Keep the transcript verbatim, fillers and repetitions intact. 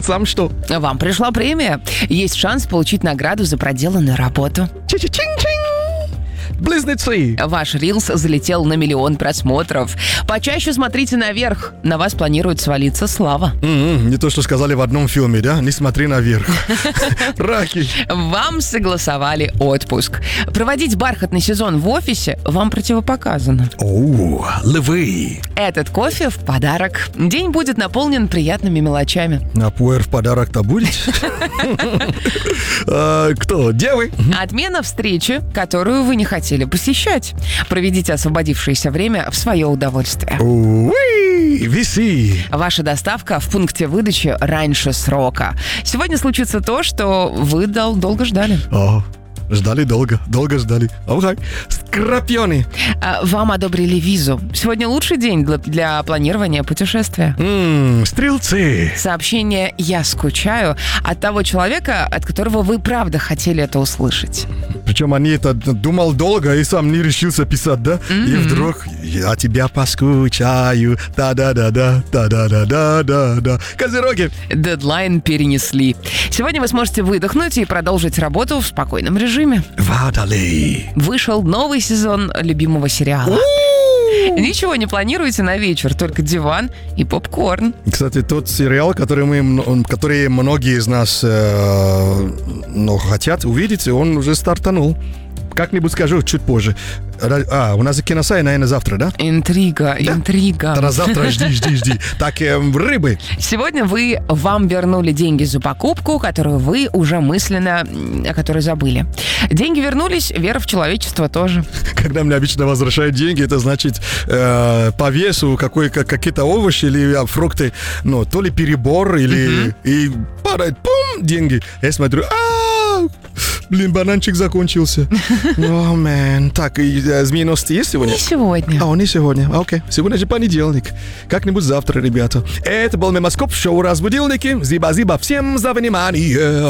сам что? Вам пришла премия. Есть шанс получить награду за проделанную работу. Чи-чи-чин-чин! Близнецы! Ваш рилс залетел на миллион просмотров. Почаще смотрите наверх. На вас планирует свалиться слава. Mm-hmm. Не то, что сказали в одном фильме, да? Не смотри наверх. Раки. Вам согласовали отпуск. Проводить бархатный сезон в офисе вам противопоказано. О, львы. Этот кофе в подарок. День будет наполнен приятными мелочами. А пуэр в подарок-то будет? Кто? Девы? Отмена встречи, которую вы не хотели посещать. Проведите освободившееся время в свое удовольствие. Уи, виси. Ваша доставка в пункте выдачи раньше срока. Сегодня случится то, что вы дол- долго ждали. О, ждали долго, долго ждали. Окей. Скорпионы. А, Вам одобрили визу. Сегодня лучший день для, для планирования путешествия. М, Стрелцы. Сообщение «Я скучаю» от того человека, от которого вы правда хотели это услышать. Причем они это думал долго и сам не решился писать, да? Mm-hmm. И вдруг я тебя поскучаю. Да-да-да-да, да-да-да-да-да-да. Козероги. Дедлайн перенесли. Сегодня вы сможете выдохнуть и продолжить работу в спокойном режиме. Водолей. Вышел новый сезон любимого сериала. Ничего не планируете на вечер, только диван и попкорн. Кстати, тот сериал, который, мы, который многие из нас э, ну, хотят увидеть, он уже стартанул. Как-нибудь скажу чуть позже. А, у нас киносай, наверное, завтра, да? Интрига, да? интрига. Тогда завтра жди, жди, жди. Так, э, рыбы. Сегодня вы вам вернули деньги за покупку, которую вы уже мысленно, о которой забыли. Деньги вернулись, вера в человечество тоже. Когда мне обычно возвращают деньги, это значит э, по весу какой, как, какие-то овощи или а, фрукты, ну, то ли перебор, или uh-huh. и падает, пум, деньги. Я смотрю, а блин, бананчик закончился. О, мэн. Так, и э, змееносцы есть сегодня? Не сегодня. А, не сегодня. Окей. Сегодня же понедельник. Как-нибудь завтра, ребята. Это был Мемоскоп, шоу «Разбудилники». Зиба-зиба всем за внимание.